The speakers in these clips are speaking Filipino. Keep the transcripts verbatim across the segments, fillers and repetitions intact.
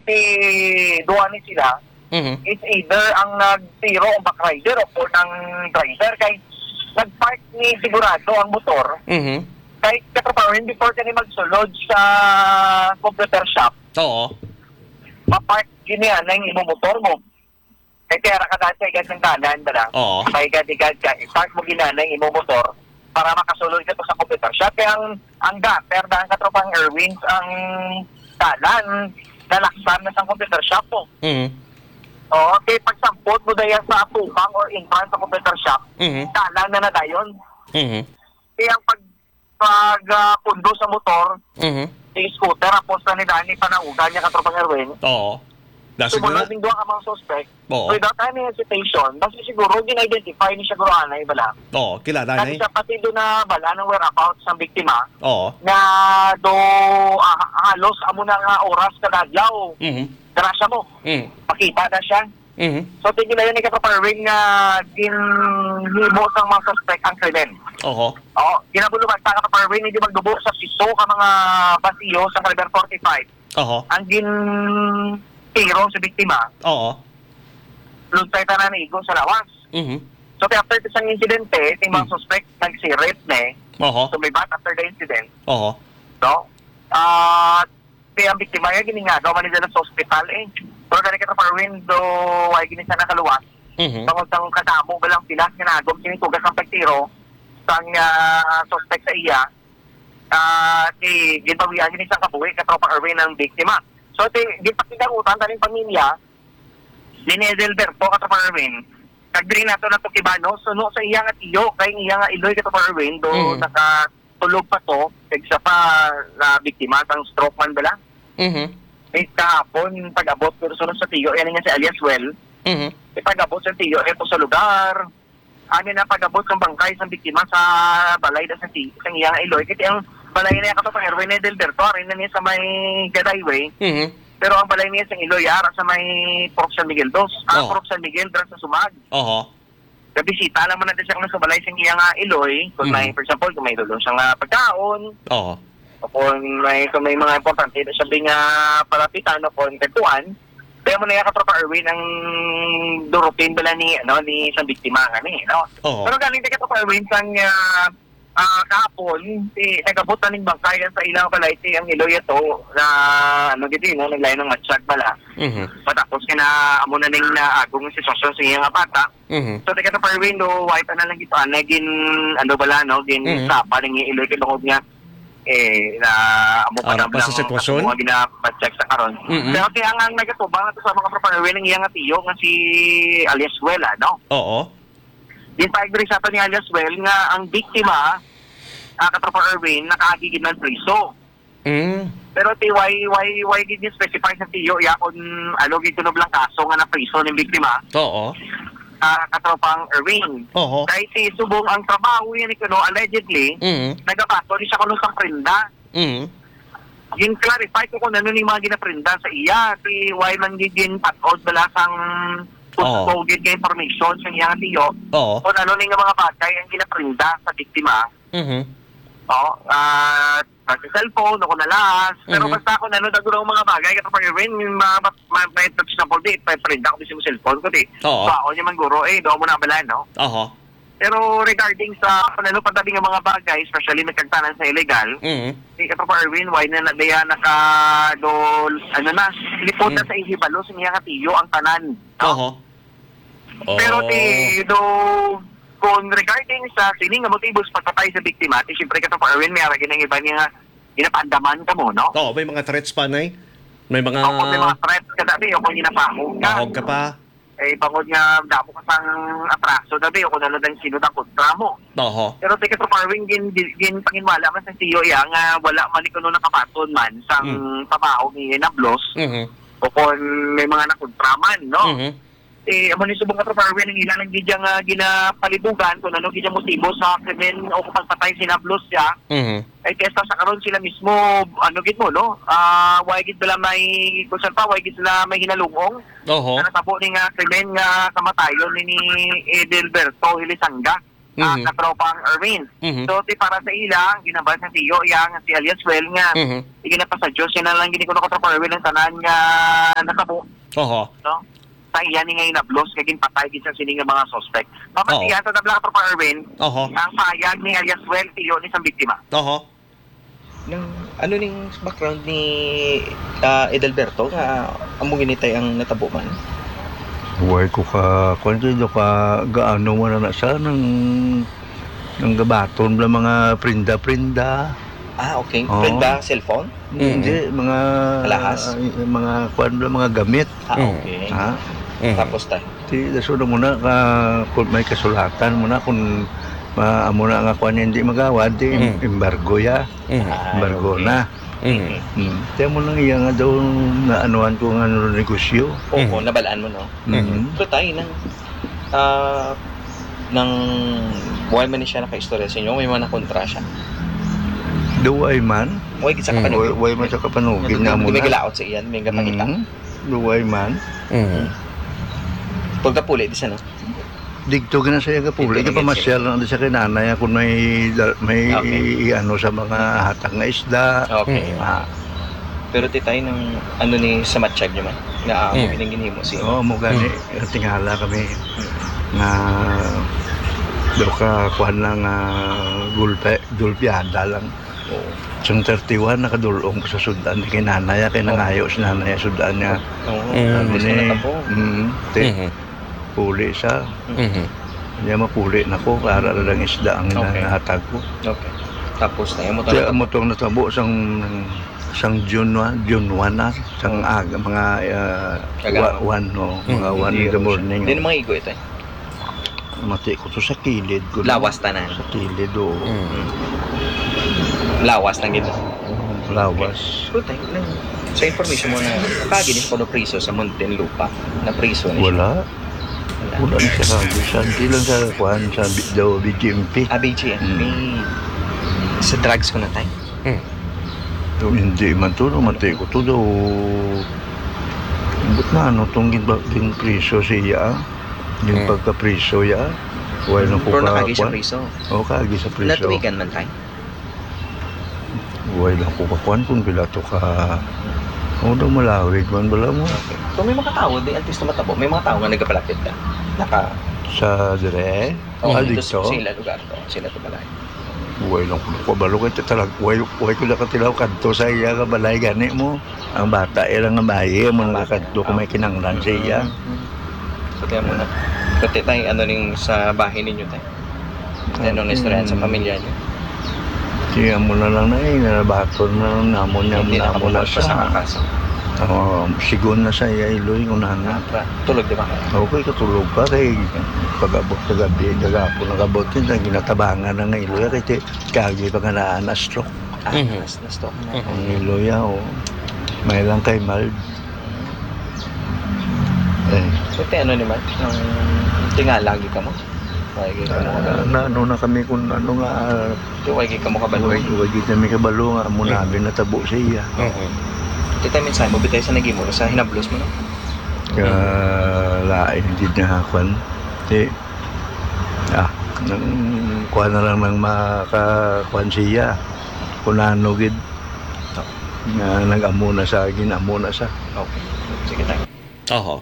iti duwa ni sila, Mhm. it's either ang nag-zero ang backrider o ng driver kay nag-park ni sigurado ang motor Mhm. kay katrapahin before ka ni magsulod sa computer shop, Oo. mapark ginian na yung imong motor mo. Kay kaya ka dati agad ng kanan, dala. Oo. Kay gad-gad ka, i-park mo ginian na yung imong motor para makasulod ka to sa computer shop. Kaya ang, ang gutter, dahil katropang Erwins, ang kanan, nalaksan na sa computer shop mo. Mhm. Oo, kaya pagsampot mo daya sa pupang or in front sa computer shop, Mhm. kanan na na dayon. Mhm. Kaya ang pag, pag uh, pundo sa motor, Mhm. yung scooter, apos na ni Dani panaugan niya katropang Erwin, Oo. Dasi ko na. sumunod yung duha ka mga suspect, Oo. without any hesitation, kasi siguro, din-identify ni siya guruanay, bala. Oo, kilala Kasi na siya pati doon na bala ng whereabouts ng biktima, Oo. na do ah, halos amo na nga oras kadadlaw, Mhm. darasya mo, Mhm. makita na siya. Mhm. So, tingin na yun ni Kapaparing na ginhimo sang mga suspect ang krimen. Oo. Oo, ginabulugan sa Kapaparing, hindi magdubo sa piso ka mga basiyo sa caliber forty-five. Oo. Ang gin tiro sa biktima, Oo. lunsay ta na niigo sa lawas. Mhm. So, after isang insidente, yung mga Mm. suspect nagsirit na eh. Oo. So, may bat after the incident. Oo. No? At kaya ang biktima yung giningagaw man nila sa hospital eh. Pero dahil kita par window, ay ginisa na kaluwas. Mhm. Tungkol sa kadamo ba lang sila, ginagom, sinitugas ang pagtiro sa uh, suspect sa iya. Uh, di, ginpawian ginisa kabuhi, katropa Erwin ng biktima. So, di, di pa kinagutan taling pamilya, ni Edelberto, katropa Erwin, kagdiri nato na to kibano, so no, sa iya nga tiyo, kay iya nga iloy katropa Erwin, do Mhm. nakatulog pa to, kagsa pa na biktima, sang stroke man bala. Mhm. Eh, kahapon, pag-abot ko sunod sa tiyo, yan nga si alias Well, Mhm. eh, pag-abot sa tiyo, eto sa lugar, ano na pag-abot ng bangkay sa biktima sa balay na sa tiyo, sa iya nga iloy, kasi ang balay na yung katapang Erwin Edelberto, rin na niya sa may Gadaiway, Mhm. pero ang balay niya sa iloy, ara sa may Purok San Miguel dos, ah, Oh. Purok San Miguel, dra sa Sumag. Oo. Kabisita naman natin siya kung sa balay sa iya nga iloy, kung Mhm. may, for example, kung may lulong siyang uh, pagkaon, Oo. o kung may, kung may mga importante na sabi nga palapitan o kung ketuan, kaya mo na yung katropa Erwin ang durupin bala ni, ano, ni isang biktima nga ni, no? Oo. Pero galing na katropa Erwin sang uh, uh, kahapon, si, nagabot na ng bangkay sa ilang balay si ang iloy ito na, ano gito, no, naglayo ng matsyag bala. Mhm. Matapos kina amo na ning naagong sitwasyon sa iyang bata. Mhm. So, taga sa Parwin, no, wipe na lang ito, naging, ano bala, no, gin Mhm. sapa ng iloy kinukog niya, eh, na amo pa Ara na pa sa sitwasyon? mga ginapacheck sa karon. Mhm. Pero kaya nga ang nagatubang ito sa mga Parwin ng iyang tiyo nga si alias Well, no? Oo. Din pa agree sa ni alias Well nga ang biktima, uh, katropa Erwin, nakahagigid ng priso. Mm. Pero ti why why why did you specify sa tiyo ya kung ano gito no blang kaso nga na priso ng biktima Oo. uh, katropang Erwin. Oo. Kahit si subong ang trabaho yan kuno allegedly Mhm. nagabato ni siya kuno sa prenda. Mhm. Gin clarify ko kung ano ni mga ginaprinda sa iya si why man gin patod balasang Oo. gusto gid nga information sa iya tiyo Oo. kung ano ni nga mga bagay ang ginaprinda sa biktima. Mhm. Oo, at uh, sa cellphone, ako nalas. Pero Mhm. basta ako nanood ako ng mga bagay, kapag rin, may touch na po, di, pa-print ako sa cellphone ko, di. Oo. So, ako niya man guro, eh, doon mo na bala, no? Oo. Pero regarding sa panalo pagdating ng mga bagay, especially nagkagtanan sa illegal, Mhm. di ka pa Erwin, why na nadaya naka do, ano na, lipot na Mm. sa ihibalo, sa niya katiyo ang tanan. No? Oo. Pero Oo. di, do, kung regarding sa sining nga motibos pagpatay sa biktima, di siyempre ka pa Erwin, may aragin ng iba niya ginapandaman ka mo, no? Oo, may mga threats pa, Nay. May mga... O kung may mga threats ka dati, o kung ginapahog ka. Mahog ka pa. Eh, pangod nga, damo ka sang atraso dati, o kung ano lang sino na kontra mo. Oo. Pero tika sa farming, gin, gin panginwala man sa tiyo, ya, nga wala man ikuno nakapaton man sang Mm. pamahog ni Nablos, Mhm. o kung may mga nakontraman, no? Mhm. Eh, amo ni subong ka farming, ng ilan ang gidya nga ginapalibugan, kung ano gidya motibo sa krimen o kung pagpatay si Nablos siya, Mhm. ay testa sa karon sila mismo ano gid mo no ah why gid bala may kung saan pa why gid sila may hinalungong Oo. na natabo ni nga krimen nga kamatayon ni ni Edelberto Hilisanga ah, Mhm. katropang Erwin. Mhm. So, ti para sa ilang, ginabas ng tiyo, yang si alias well nga, Mhm. iginapa sa Diyos, yan na lang gini ko na katropang Erwin ang tanan nga nakabu, Oho. no? Sa iyan ni ngayon na blos, kaging patay din sa sining nga mga suspect. Oo. Pamatiyan, sa tabla katropang Erwin, Oho. ang payag ni alias well, tiyo ni isang biktima. Oho. Nang ano ning background ni ah, Edelberto nga amo ginitay ang natabo man. Huwag ko ka, kung do ka, gaano mo na na siya ng, ng gabaton ng mga prinda-prinda. Ah, okay. Oo. Friend ba cellphone? Hindi, mga, Alahas? ay, mga, kwan lang, mga gamit. Ah, Mm. okay. Ha? Mhm. Tapos tayo. Di, daso na muna, ka, kung may kasulatan muna, kung maamo na nga kwan hindi magawad, di, Mm. embargo ya. Mhm. Ah, Embargo okay. na. Mhm. Hmm. Tiyan mo lang iya nga daw na anuan ko nga ano, negosyo. Oo, Mhm. nabalaan mo no. Mhm. So tayo nang ah nang buhay man ni siya naka-istorya sa inyo, may mga nakontra siya. Duway man, Huwag sa Mm. Way, kapanugin. way man sa kapanugin na mo May na. gilaot sa iyan, may gapangita. Mm. Duway man. Mhm. Pagka puli, di sa no? Digto gina sa yaga puli. Digto Ika pa na masyal na sa kinanay kung may, dal- may Okay. ano sa mga hatang nga isda. Okay. Mm. Ah, Pero ti tayo ng ano ni sa matchag niyo man, na amo Mm. ginhinimo si. oo, mo gani. Tingala kami nga daw ka kuhan lang uh, gulpe, gulpiada lang. Oo. Siyang thirty-one, nakadulong ko sa sudan. Kay nanay, kay nangayo si nanay sudan niya. Oo. Mm. Sabi Gusto ni, na tapo. mm, te, Mhm. puli siya. Mhm. Hindi mapuli na ko, para lang isda ang Okay. nahatag ko. Okay. Tapos tayo mo Kaya tayo. mo itong natabo sang sang June one, June one na, sang aga, mga uh, Kagama. one, no, mga Mm, one in the morning. Hindi na mga igo ito eh. Mati ko to sa kilid ko. Lawas tanan. Sa kilid, o. Mhm. Lawas lang ito. Lawas. So tayo lang. Sa information mo na kaginis ko no priso sa Muntinlupa na priso ni siya. Wala. Wala na siya kagod. Sa hindi lang sa kuhan, sa bi- daw B G M P. Ah, B G M. Mm. May sa drugs ko na tayo. So, hindi man to, no, mati ko to daw. Ba't na ano itong gin priso siya? Yung Mm. pagka-priso ya? Wala na ko Pero ka. nakagi siya kuwan. priso. Oo, kagi sa priso. Natuwigan man tayo. Wala ko kakuan kung pila to ka. Oo daw malawig man bala mo. Okay. So may mga tao, di antes na matabo, may mga tao nga nagkapalapit ka. Naka, Sa dire? oh, Ah, dito dito? sa sila lugar to, sila tumalay. Wala ko kabalo kay talag. Wala ko na katilaw kadto sa iya ka balay gani mo. Ang bata ilang nga baye mo nakakadto kung may kinanglan sa iya. So kaya muna. Kasi tayo, ano ning sa bahay ninyo tayo. Tayo nung istoryahan sa pamilya niyo. Siya mo na lang na eh, narabaton na lang namon niya Hindi mo na nakabukas pa sa siya. kakaso. Oo, sigon na sa iya iloy unahan na. Napa, tulog di ba kayo? Okay, katulog pa kay pag-abot sa gabi, gagapon ang abot din, ang ginatabangan ng iloy, kay ti- kagi pa nga na na stroke. Ah, Mhm. nas, na-stop na. Mhm. Ang iloy, oh. May lang kay mild. Eh, Buti ano naman, ang tinga lagi ka mo. Lagi ka mo ah, kabalo. na ano na kami kung ano nga, Yung lagi ka mo kabalo. wag wag kami kabalo nga, mo nabi na tabo sa iya. Mhm. Ito minsan mo bitay sa nagimo sa hinablos mo no. Kaya lain din na kwan. Di, ah, nang kuha na lang ng makakwan siya. Kunano gid. Nga nag-amo na sa akin, amo na sa. Okay. Sige tayo. Oho.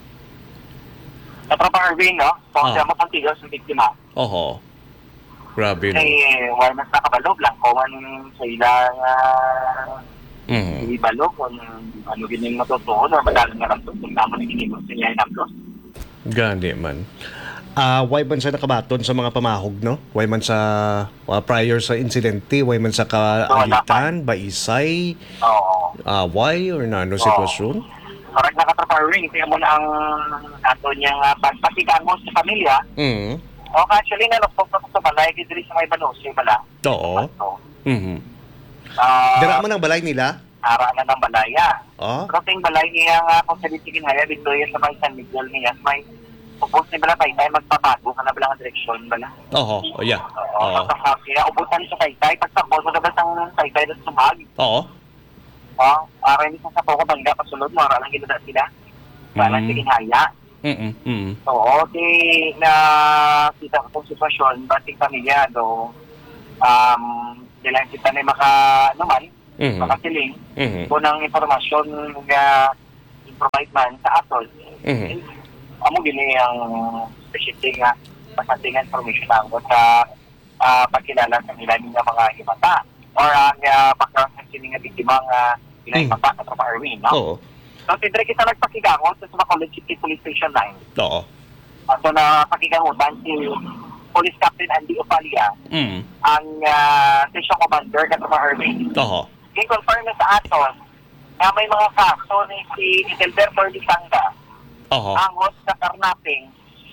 Sa Tropa Erwin, no? Kung Ah. siya mapantigaw sa biktima, Oho. Grabe no. ay wala mas nakabalog lang. Kung sa ilang uh, Mhm. ibalog, kung ano gining matutuon, or madalang nga ramto, kung tama na ginimos sa iya inablos. Gani man. Ah, why man sa nakabaton sa mga pamahog no? Why man sa ah, prior sa insidente, why man sa kaagitan, baisay, Oo. ah, why or nano sitwasyon? Correct na ka-Tropa Erwin, kaya mo na ang ato niyang uh, pagpasikan mo sa pamilya. Mhm. O, actually, nalukpok na ko sa balay, kaya sa may banosyo pala. Oo. So, Mhm. ah, Dira man ang balay nila? aralan ng balaya. Oh. Pero ting balay niya nga kung sa Litigin Haya, Victoria sa may San Miguel niya, may upos ni Bala Taytay, magpapago ka na balang direksyon bala. Oho. Oh, yeah. Oo, Oo. pagkakap niya, ubutan sa Taytay, pagtakbo sa labas ng Taytay na sumag. Oo. Oo, aray niya sa Poko Bangga, pasunod mo, aralan ginada sila. Balang Mm. Litigin Haya. Mm, mm. Oo, di na kita ko itong sitwasyon, bating pamilya, do, um, dilang kita na maka, naman, Mhm. makasiling, Mhm. kung ang informasyon nga i-provide man sa atol, Mhm. amo gini ang specific nga pasatingan information ang sa uh, pagkilala sa nila ng mga himata or ang uh, background sa sini nga biktima nga ilang Mm. himata sa Erwin, no? Oo. So, tindre kita nagpakigangot sa Bacolod City Police Station nine. Oo. Ato na pakigangutan si Police Captain Andy Opalia, Mm. ang uh, station commander ng Erwin. Oo. I-confirm na sa aton na may mga kaso ni si Edelberto Lisanga Oo. angot sa karnaping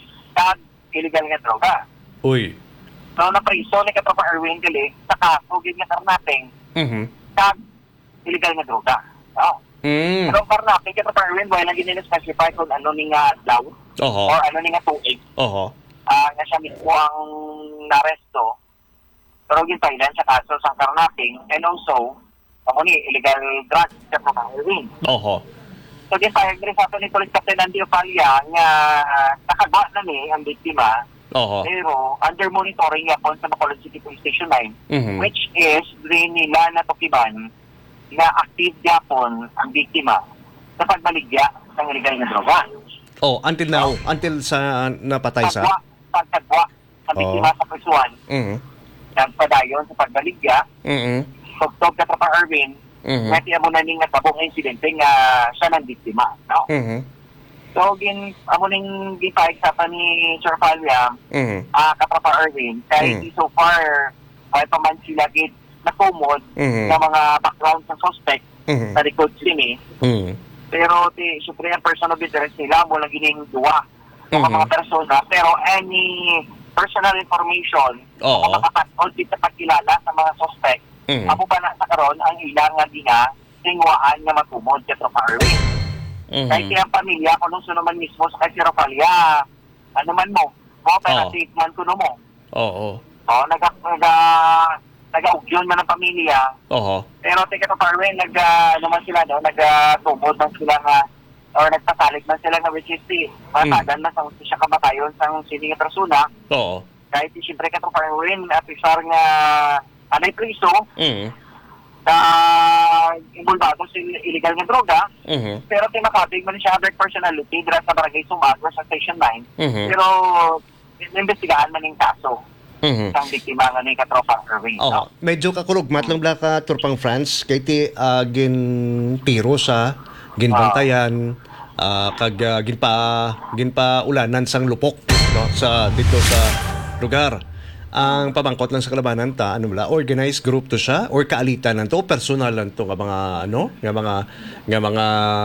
kag illegal nga droga. Uy. So, napriso ni Katropa Erwin Gali sa kaso gid nga karnaping Mhm. kag illegal nga droga. No? Mm. Pero ang karnaping Katropa Erwin, wala lang nila specify kung ano ni nga adlaw Oo. or ano ni nga tuig. Oo. Ah, nga siya mismo ang naresto. Pero ginpailan sa kaso sa karnaping and also ako ni illegal drugs sa Katropa Erwin. Oo. So, ginpayag rin sa ato ni Police Captain Andy Opalia nga nakagawa na ni ang biktima Oo. pero under monitoring yapon sa Bacolod City Police Station nine, Mhm. which is rin nila natukiban na active yapon ang biktima sa pagbaligya ng illegal na droga. Oh, until now, until sa napatay sa. Pagwa, pagkagwa ang biktima sa prisuan, Mhm. nagpadayon sa pagbaligya, Mhm. tugtog ka pa Erwin, Mhm. nga tiya mo na ning natabong insidente nga siya ng biktima. No? Mhm. So, gin, amo ning gipayag sa pa ni Sir Falia, Mhm. ah, katrapa Erwin, kahit Mm. so far, ay pa man sila git nakumod Mhm. ng mga background sa suspect Mhm. sa record sini, Mhm. pero ti, syempre ang person of interest nila mo lang gining duwa mga Mhm. mga persona, pero any personal information Oo. o makapatod dito sa pagkilala sa mga suspect, Mhm. amo pa na sa karon ang ilang nga dina tingwaan nga matumod sa Tropa Erwin. Mhm. Kahit yung pamilya, kung nung naman mismo sa kay si Rafalia, ano man mo, o pero Oo. statement ko no mo. Oo. O, naga, naga, nag-augyon man ang pamilya, Oo. pero tika pa Erwin, nag, uh, naman sila, no, nag-tubod man sila nga, or nagpasalig man sila nga which is si, matagan na sa siya kamatayon sa sining nga persona, Oo. kahit si siyempre ka pa Erwin, at isar nga, anay priso, Mhm. na involvado sa illegal nga droga, Mhm. pero timakabig man siya hundred personality dira sa Barangay Sumagro sa Station nine. Mhm. Pero investigahan man yung kaso Mhm. sa biktima nga ni Katropa Erwin. Oo. No? Medyo kakulugmat lang bla ka turpang France kay ti ah, gin tiro sa ginbantayan ah, kag ah, ginpa ginpa ulanan sang lupok no sa dito sa lugar. Ang pabangkot lang sa kalabanan ta ano bala organized group to siya or kaalitan lang to personal lang to nga mga ano nga mga nga mga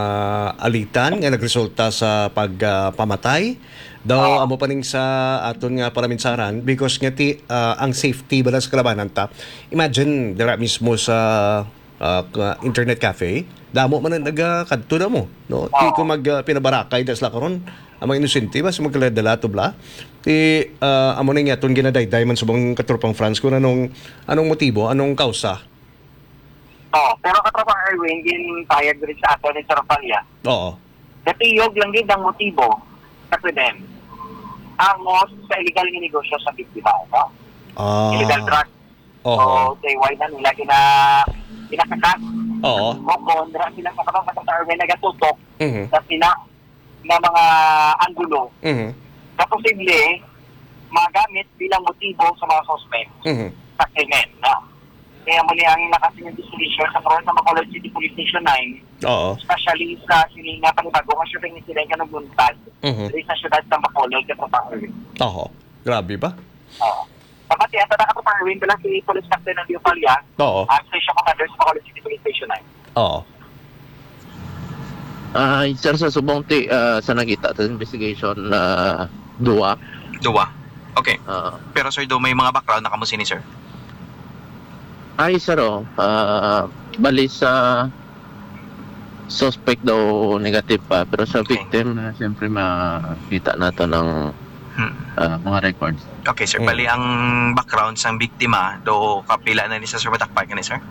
alitan nga nagresulta sa pagpamatay daw amo pa ning sa aton nga paraminsaran because nga ti ah, ang safety bala sa kalabanan ta imagine dira mismo sa ah, ka- internet cafe damo man ang nagakadto na mo no ti ko mag ah, pinabarakay das la karon ang mga inosente bas magkaladala to bla ti ah, amo ning aton ginadayday man subong katrupang France kung anong anong motibo anong kausa. Oh, pero Katropa Erwin, din payag rin sa ato ni Sarapalia. Oo. Natiyog lang din ang motibo sa krimen. Angos sa illegal nga negosyo sa biktima. No? Ah. Illegal drug. Oo. So, say, why na nila gina, ginakakat. Oo. O kontra sila sa Katropa Erwin nagatutok Mhm. sa sina na mga anggulo Mhm. na posible magamit bilang motibo sa mga suspect Mhm. sa krimen. No? Kaya muli ang nakasing investigation sa karon sa Bacolod City Police Station nine, Oo. especially sa sininga panibago nga shooting ni sila nga nagbuntag Mhm. diri sa syudad ng Bacolod sa Erwin. Oo. Grabe ba? Oo. Kapati ata na ka Erwin bilang si Police Captain ng Diopalia, Oo. ang Station Commander sa Bacolod City Police Station nine. Oo. Ah, sir, sa subong ti ah, sa nakita sa investigation na duwa. Duwa. Okay. ah, Pero sir, do may mga background na kamo sini sir? ay sir, oh, ah, bali sa suspect daw negative pa, pero sa Okay. victim na siyempre makita nato ng Hmm. ah, mga records. Okay sir, Mm. bali ang background sang biktima do kapila na ni sa sir matakpan ka ni sir?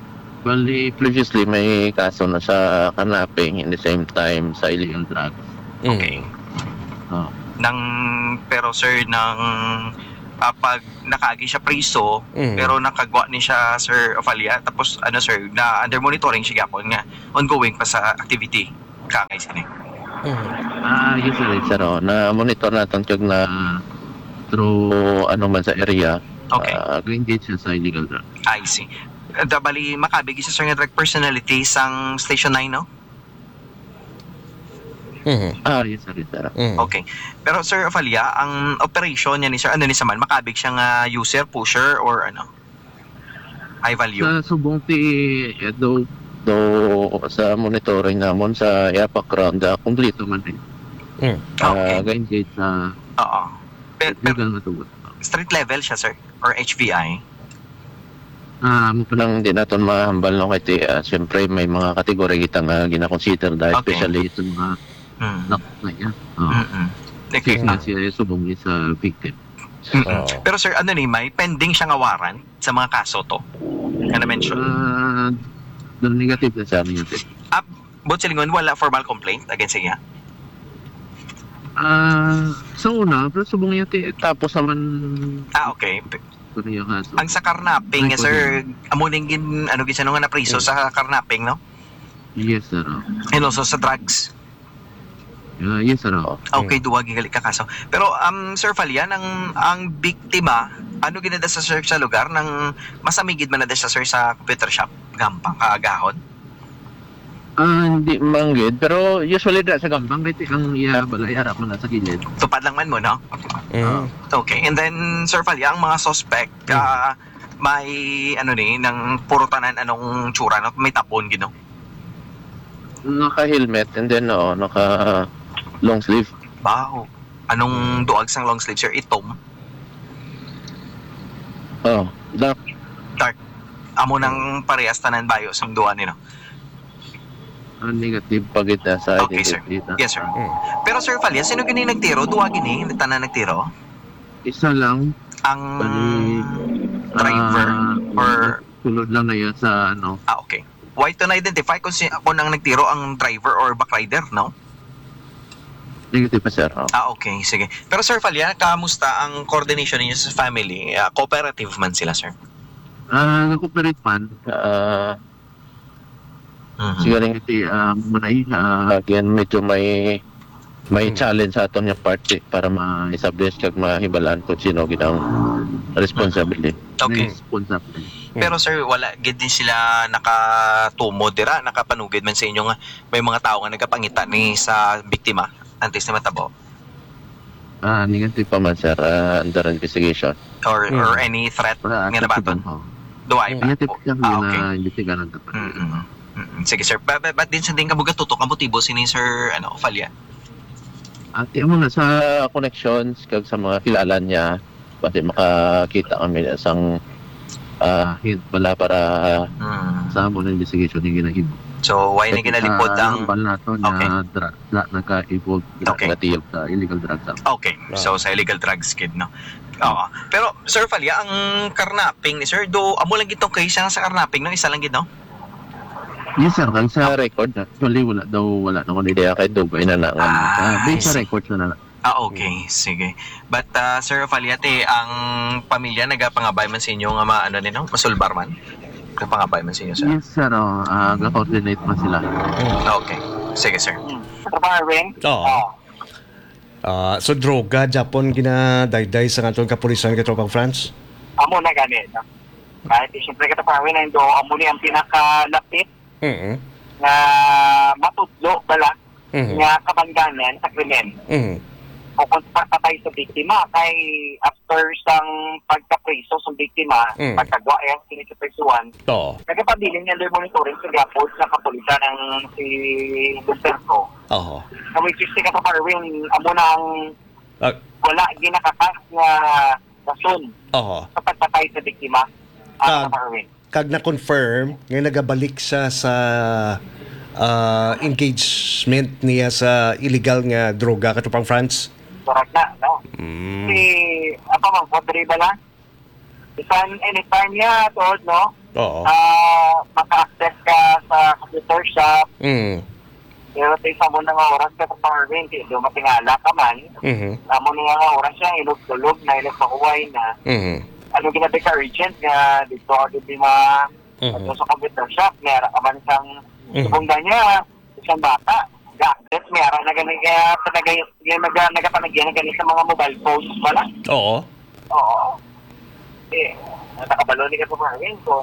Bali previously may kaso na sa kidnapping in the same time sa illegal drugs. Okay. Oh. Nang, pero sir, nang ah, pag nakaagi siya priso, Mm. pero nakagwa ni siya, Sir Ofalia, tapos ano sir, na under monitoring siya gyapon nga, ongoing pa sa activity. Kangay sini. Mhm. Ah, usually sir, oh, na monitor natin kag na through ano man sa area. Okay. Uh, engage siya sa illegal drug. I see. Dabali, makabigi sa sir nga direct personality sang Station nine, no? Mhm. Ah, yes sir, yes sir. Mhm. Okay. Pero Sir Ofalia, ang operation niya ni Sir, ano ni sa man, makabig siyang ah, user, pusher, or ano? High value? Sa subong ti eh, do do sa monitoring namon sa yapak round uh, kompleto man din. Mhm. Okay. Ah, ga-engage sa Oo. Pero, pero legal na tugot. street level siya, sir? Or H V I? Ah, mo pa lang din naton mahambal no kay uh, siyempre may mga kategory kita nga gina-consider dahil Okay. especially sa mga Hmm. nakakaya niya. Oo. Mm-mm. Okay. Kasi nga siya subong niya sa victim. Mm-mm. Oo. Pero sir, ano ni, may pending siyang awaran sa mga kaso to? Ano mention? Ah, the negative na sa amin yun. Ah, Bot Silingon, wala formal complaint against niya? Ah, sa una, pero subong niya ti tapos naman Ah, okay. ko niya kaso. Ang sa karnaping, Ay, sir, amuning gin, ano gin siya nung na priso sa karnaping, no? Yes sir. oh. And also sa drugs. Ah, yes sir. oh. Okay, duwa gigali ka kaso. Pero um Sir Falian, ang ang biktima, ano ginada sa sir sa lugar nang masamigid man na sa sir sa computer shop, gampang kaagahon. Ah, hindi manggid, pero usually da sa gambang kay ang iya balay harap man na sa gilid. Tupad lang man mo, no? Mhm. Okay, and then Sir Falian, ang mga suspect, ah, may ano ni nang puro tanan anong tsura, no? May tapon gino. Naka-helmet and then no, naka long sleeve. Wow. Anong duag sang long sleeve, sir? Itom. Oh, dark. Dark. Amo nang parehas tanan bayo sang duwa ni, no? Ah, negative pagit na sa Okay, sir. identity. Yes, sir. Mhm. Pero Sir Falian, sino gini nagtiro? Duwa gini, tanan nagtiro? Isa lang Ang Bali, driver ah, or tulod lang na yun sa ano. ah okay. Why to na-identify kung si ako nang nagtiro ang driver or backrider, no? Negative pa sir. Oh. Ah okay, sige. Pero Sir Falian, kamusta ang coordination niyo sa family? Ah, cooperative man sila, sir? Ah, nag-cooperate man. Ah, Mhm. siguro nga iti uh, munay uh, again medyo may may Hmm. challenge sa aton yung party para ma-establish kag mahibalaan kung sino ginang responsibility. Okay. Responsible. Pero sir, wala gid din sila nakatumo dira, nakapanugid man sa inyo nga may mga tao nga nagapangita ni sa biktima antes ni matabo Ah, negative pa man sir, ah, under investigation. or Hmm. or any threat Para nga nabaton. Duay pa. negative lang Ah, yun okay. na investigaran dapat. Mm-mm. Mm-mm. Sige sir, ba ba- ba't din sa din kabugat tutok ang motibo sini Sir ano, Falia? At yung mga sa connections kag sa mga kilala niya, pati makakita kami ng isang ah, hint pala para Hmm. sa amon investigation yung ginahimo. So, why na ginalipod ang... bal nato Okay. na drug na naka-evolve Okay. okay. sa illegal drugs. Okay, so sa illegal drugs kid, no? Oo. Pero, Sir Falia, ang karnaping ni Sir, do, amo lang gitong case siya sa karnaping, no? Isa lang gid, no? Yes sir, kang sa record actually wala daw wala na ko idea kay Dugay na lang. Ah, Ah, based I sa see. record na lang. Ah, okay. Sige. But, uh, Sir Faliate, ang pamilya nagapangabay man sa inyo nga ma, ano nino? Masulbar man? Nagapangabay man sa inyo, sir? Yes sir, oh, ah, ga-coordinate man sila. Okay. Sige, sir. Trabaharin? Oo. Ah, so droga Japon ginadayday sa atong kapulisan kay Tropang France. Amo na gani. No? Kahit siyempre kataparin na ito, amo ni ang pinakalapit Mhm. na matudlo bala Mhm. nga kabangganan sa krimen. Mhm. O kung patay sa biktima, kay after sang pagkapriso sa biktima, Mm. pagkagwa ay ang sinisiprisuan, To. nagapabiling niya yung monitoring sa gapos sa kapulisan ng si Duterte. Oo. Na which is si Kataparin, amo na ang Ah, wala ginakakas nga rason oo. sa pagpatay sa biktima. Kag- Ang Kataparin. Kag na-confirm nga nagabalik siya sa ah, engagement niya sa illegal nga droga katupang France. Correct na, no? Mm. Si, apa mang, Podre ba lang? Isan, anytime niya, tod, no? Oo. Ah, maka-access ka sa computer shop, Mm. Pero tayo sa mo nga oras ka sa Marvin, do matingala ka man, Mhm. amo na nga oras siya, ilog-tulog na ilog makuway na. Mhm. Ano ginabi ka urgent nga dito ako di ma Mhm. ano sa computer shop, mayara ka man isang Mhm. subong niya, isang bata. Gadget, mayara na ganun kaya panagay, naga, nagapanagyan na ganun sa mga mobile phones pala. Oo. Oo. Eh, nakabalo ni ka sa Marvin kung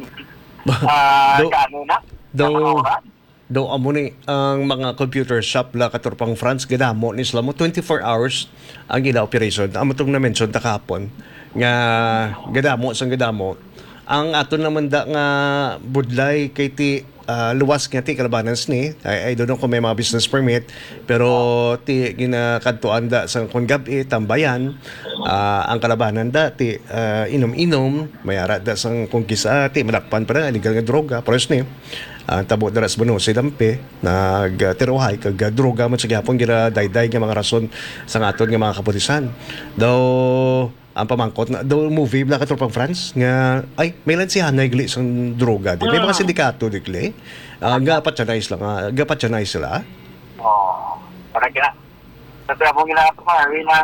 ah, Do- gaano na? do- Sa mga oras? Do amo ni ang mga computer shop la katurpang France gadamo ni sila mo twenty-four hours ang gina operation. Amo tong na mention ta kahapon nga gadamo sang gadamo. Ang ato naman da nga budlay kay ti ah, luwas nga ti kalabanan ni. I, I don't know kung may mga business permit pero ti ginakadtuan da sa kun gabi tambayan ah, ang kalabanan da ti ah, inom-inom mayara da sang kung kisa ti malakpan pa na illegal nga droga pares ni ang tabo dara sa Buno si Dampe nagtirohay kag uh, droga man sa gyapon gira dayday nga mga rason sa aton nga mga kapulisan daw ang pamangkot na daw movie bla katropang France nga ay may lan si Hanay gli sang droga di may mga sindikato digli uh, gapatyanay lang uh, gapatyanay sila Oo. Parang gina. Sa trabaho gina ito Marvin ng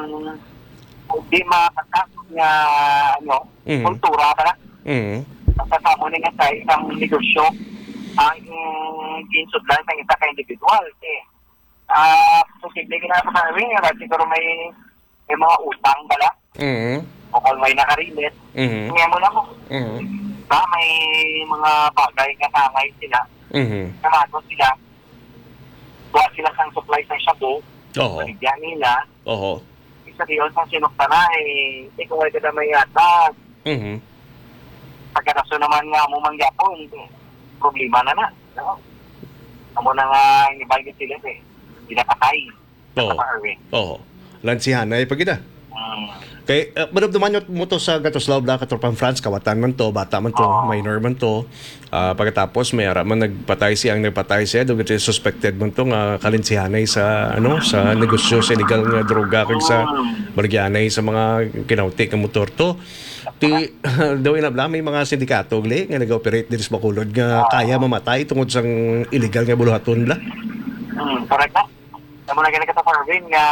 di makakasok nga ano, Mhm. kultura pala. mm Kasama na nga sa isang negosyo ang um, ginsudlan sa isa ka individual. Eh, ah, posible gina ito Marvin nga siguro may may mga utang bala mm o kung may nakarimit. mm Ngayon mo na mo. mm Ba, may mga bagay nga tangay sila. mm Namato sila. Buwa sila sang supply sa shabu. oo Baligyan nila. oo Isa diyon sa sinukta na eh. Hindi ko wala ka may yata. mhm Pagkataso naman nga mo mangyapon. Eh, problema na na. No? Amo na nga inibay sila eh. Hindi na patay. oo Sa Arwin. oo lan si Hanay pagida Hmm. kay uh, manubduman mo to sa Gatoslaw bla katropang France kawatan man to bata man to Oo. minor man to Ah, pagkatapos may ara man nagpatay siya ang nagpatay siya do gati suspected man to nga kalinsihanay sa ano sa negosyo sa illegal nga droga kag sa baligyanay sa mga kinauti nga motor to ti daw ina bla may mga sindikato gali nga nag-operate diri sa Bacolod nga kaya mamatay tungod sang illegal nga buluhaton bla Hmm, correct na. Amo na ganun ka sa Arwin nga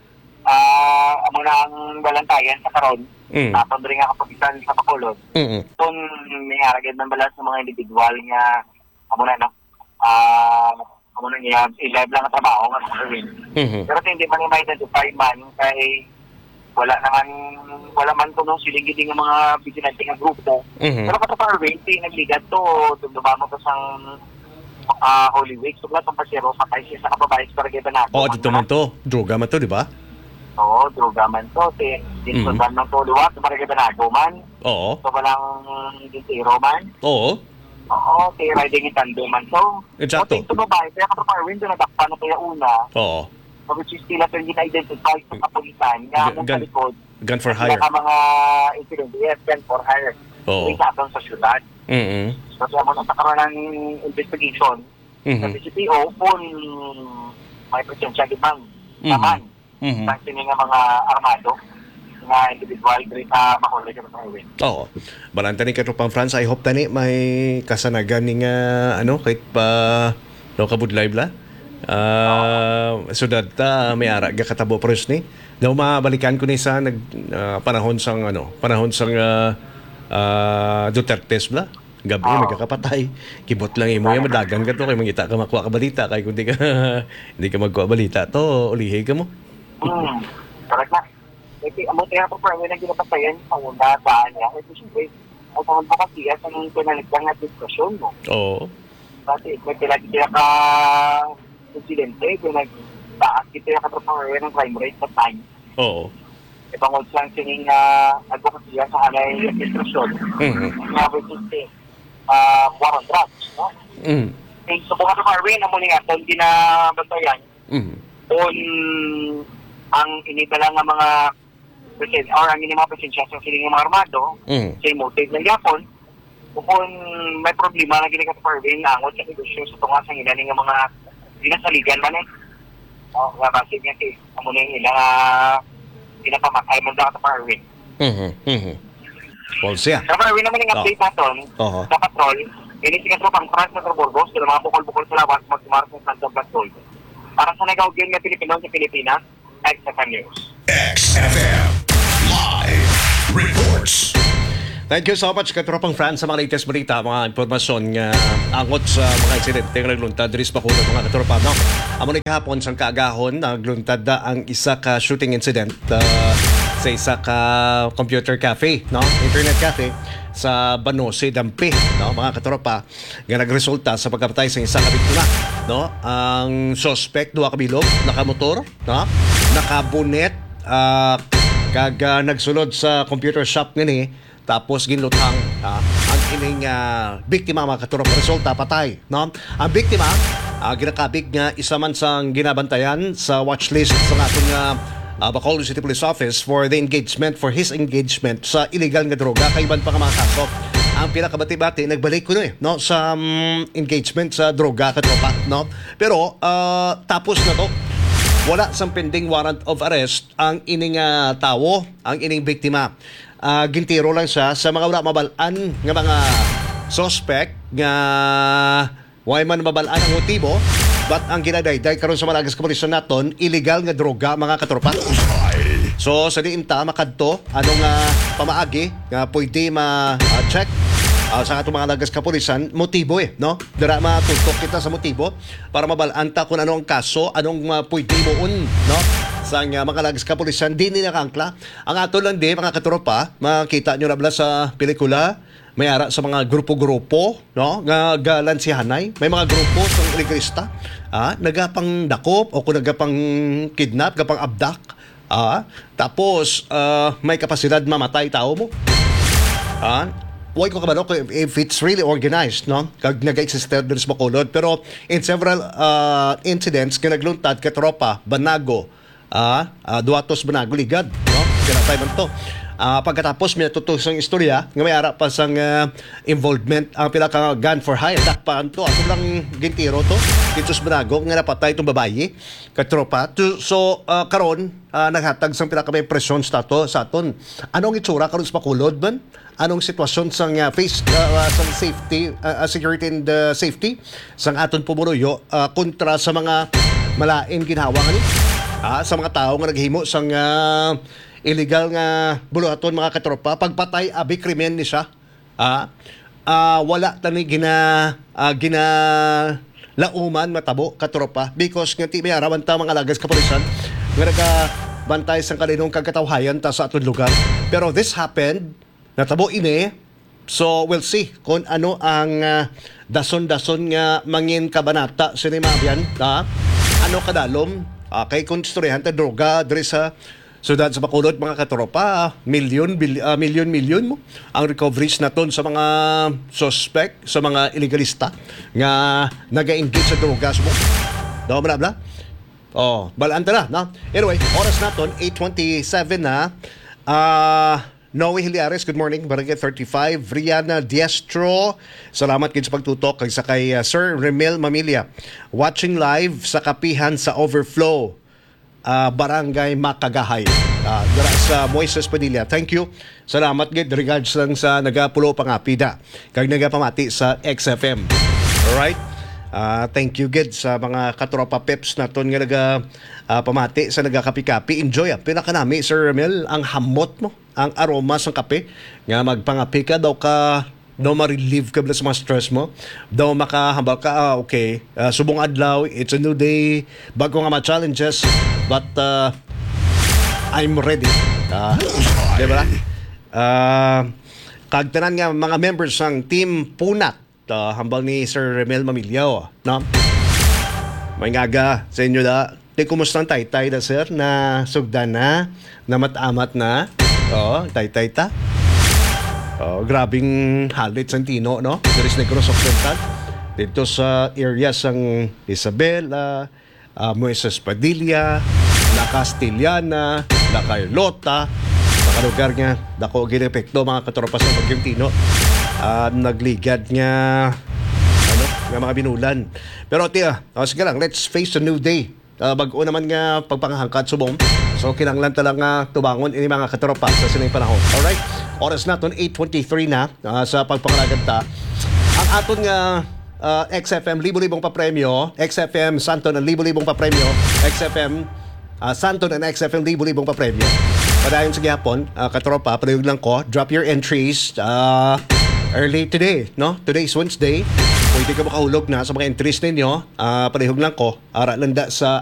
ah amo na ang balantayan sa karon. mm Tapon rin nga kapag isan sa Bacolod. mm Kung may haragad ng balas sa mga individual nga amo na no. Ah, amo na niya i-live lang ang trabaho nga sa Arwin. mm Pero hindi man ma-identify man kay wala naman wala man to nung siligiding ng mga vigilante nga grupo. mm Pero kato pa Arwin, nagligat to, dumduma mo to sang ah Holy Week. So, lahat ng pasero sa kaisi sa kababae sa Paragay Banago. oh dito man to droga man to di ba Oo, droga man to. Dito Mhm. man to, diwa, sa Paragay Banago man. oo So, walang dintiro man. oo Oo, kay riding in tando man to. Exacto. So, ito babae, kaya kato pa Arwin, doon nadakpan na kaya una. oo So, which is still at hindi na-identify sa kapulisan. Nga Gan- mong gan- kalikod. gun for Sila hire ka mga incident, yes, gun for hire. oo Sa aton sa syudad. mm So, siya mo nagkakaroon ng investigation sa mhm C P O kung may presensya ibang Mhm. naman mhm sa sini nga mga armado nga individual diri sa Bacolod sa Highway. Oo. Balanta ni Katropang France, I hope tani may kasanagan ni nga ano kahit pa no kabudlay bla. Ah, so data may ara ga katabo pres ni. Daw mabalikan ko ni sa nag ah, panahon sang ano, panahon sang ah, ah, Duterte's bla. Gabi may kakapatay. Kibot lang imo yung madagan ka to kay mangita ka makuha ka balita kay kundi ka hindi ka magkuha balita to ulihi ka mo. Hmm. Correct na. Kasi amo tayo pa pa nga ginapatayan sa una daan niya. Ito siyempre ang tawag pa kasi at ang pinalitan nga diskusyon mo. Oo. Kasi may pilagi kaya ka insidente kung nagtaas kita ka pa ng crime rate sa time. Oo. Ipangod lang sining uh, advocacy sa kanay administrasyon. Mhm. Nga which is the uh, war on drugs. No? Mhm. Eh, subukan sa Marvin, amo ni nga, kung ginabantayan, Mhm. kung ang inibala nga mga present, or ang ini mga presensya sa siling mga armado, Mhm. sa motive ng Japon, kung may problema na gini ka sa Marvin, angot sa negosyo sa tunga sa ilaning nga mga dinasaligan man eh. O, nga basig nga si, amo na yung ilang uh, pinapamakay man sa Marvin. Mhm. Mhm. Well, siya. Sa Marvin naman yung Oh. update natin, Oo. sa patrol, Ini si katropang Franz Metro Burgos, sila mga bukol-bukol sa lawas, magsumaras ng Santo Blasol. Para sa nagaw game na Pilipino sa Pilipinas, X F M News. X F M Live Reports. Thank you so much, Katropang Fran, sa mga latest balita, mga impormasyon nga angot sa mga insidente nga nagluntad diri sa Bacolod, mga katropa. No? Amo ni kahapon sang kaagahon, nagluntad na ang isa ka shooting incident uh, sa isa ka computer cafe, no? Internet cafe sa Banose, Dampi, no? Mga katropa, nga nagresulta sa pagkapatay sa isa ka biktima, no? Ang suspect, duha ka bilog, nakamotor, no? Nakabunet, uh, kag uh, nagsulod sa computer shop ngani, tapos ginlutang uh, ang ining uh, biktima, mga katurok. Resulta, patay, no? Ang biktima, uh, ginakabig nga isa man sang ginabantayan sa watchlist sa ating uh, uh, Bacolod City Police Office for the engagement, for his engagement sa illegal nga droga. Kaiban pa nga mga kaso. Ang pinakabati-bati, nagbalik ko na eh, no? Sa um, engagement sa droga, katropa, no? Pero, uh, tapos na to. Wala sang pending warrant of arrest ang ining uh, tawo, ang ining biktima. Uh, gintiro lang siya sa mga wala mabalaan nga mga suspect nga way man mabalaan ang motibo, but ang ginadayday karon sa Malagas Kapulisan naton, illegal nga droga, mga katropa. So sa diin ta makadto anong uh, pamaagi nga pwede ma-check uh, sa atong mga Malagas Kapulisan motibo eh, no? Dira matutok kita sa motibo para mabalaan ta kung ano ang kaso, anong uh, pwede moon, no? Sa uh, mga Malagas Kapulisan, di nila kangkla. Ang ato lang di, mga katropa, makita nyo na bala sa pelikula, may ara sa mga grupo-grupo, no? Nga galansihanay. May mga grupo sa iligrista, ah, nagapang dakop o kung nagapang kidnap, gapang abdak, ah, tapos uh, may kapasidad mamatay tao mo. Ah, Huwag ko kabalo if it's really organized, no? Kag nag-exist din sa Bacolod. Pero in several uh, incidents, kinagluntad, katropa, banago, Ah, uh, duatos banago ligad, no? Kinatay man to. Ah, pagkatapos may natutos ang istorya nga may ara pa sang uh, involvement ang pila ka gun for hire, dakpan to. Ato lang gintiro to dito sa banago nga napatay itong babayi katropa. So uh, karon uh, naghatag sang pila ka may presyon sa to sa aton. Anong itsura karon sa Bacolod man? Anong sitwasyon sang uh, face uh, sang safety, uh, security and uh, safety sang aton pumunuyo uh, kontra sa mga malain ginhawa ni? Ah, sa mga tao nga naghimo sang uh, illegal nga buluhaton, mga katropa, pagpatay abi krimen ni siya. Ah, uh, wala tani gina uh, gina lauman matabo, katropa, because nga ti may arawan ta mga Lagas Kapulisan nga naga bantay sang kalinong kagkatawhayan ta sa aton lugar. Pero this happened, natabo ini. So we'll see kung ano ang uh, dason-dason nga mangin kabanata sinimabyan, ha? Ano kadalom? Uh, kay konstruyahan ta droga diri sa sudad sa Bacolod, mga katropa, milyon bil, uh, milyon milyon mo ang recoveries naton sa mga suspect, sa mga illegalista nga naga-engage sa droga mo. Do bla bla. Oh, balaan ta na, no? Anyway, oras naton eight twenty-seven na. Ah, uh, Noe Hiliares, good morning. Barangay thirty-five, Rihanna Diestro. Salamat gid sa pagtutok kay sa kay uh, Sir Remel Mamilia. Watching live sa kapihan sa Overflow, uh, Barangay Makagahay. Uh, dara sa Moises Padilla. Thank you. Salamat gid, regards lang sa nagapulo pangapida kag nagapamati sa X F M. Alright? Uh, thank you gid sa mga katropa peps naton nga naga uh, pamati sa nagakapi-kapi. Enjoy. Pinakanami, Sir Remel, ang hamot mo, ang aroma ng kape nga magpangapi ka daw ka daw ma-relieve ka sa mga stress mo, daw makahambal ka, ah, okay, uh, subong adlaw, it's a new day, bago nga ma-challenges, but uh, I'm ready. Uh, diba? Uh, kagtanan nga mga members ng Team Punat, uh, hambal ni Sir Remel Mamilio, no? May ngaga sa inyo da. Di kumusta ang taytay da, sir, na sugdan na, na matamat na? Oh, tay-tay ta. Oh, grabing halit sa Tino, no? There is Negros Occidental. Dito sa area sang Isabela, uh, Moises Padilla, La Castellana, La Carlota, sa lugar nga, dako ginepekto mga katropa sa Bagyong Tino. Uh, nagligad nga, ano, nga mga binulan. Pero tiya, oh, sige lang, let's face a new day. Uh, bago naman nga pagpangahangkat subong. So kinanglan talang nga tubangon ini mga katropa sa sinay panahon. Alright? Oras naton eight twenty-three na uh, sa pagpangalagan ta. Ang aton nga uh, X F M libo-libong papremyo, X F M Santon ang libo-libong papremyo, X F M uh, Santon and X F M libo-libong papremyo. Padayon sa gihapon, uh, katropa, palihog lang ko, drop your entries uh, early today, no? Today is Wednesday. Pwede ka makahulog na sa mga entries ninyo. Uh, palihog lang ko, ara landa sa